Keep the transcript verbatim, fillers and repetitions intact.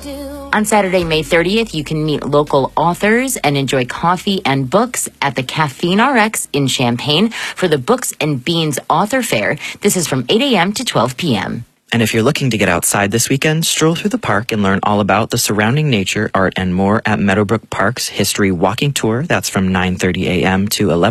On Saturday, May thirtieth, you can meet local authors and enjoy coffee and books at the Caffeine R X in Champaign for the Books and Beans Author Fair. This is from eight a.m. to twelve p.m. And if you're looking to get outside this weekend, stroll through the park and learn all about the surrounding nature, art, and more at Meadowbrook Park's History Walking Tour. That's from nine thirty a.m. to eleven.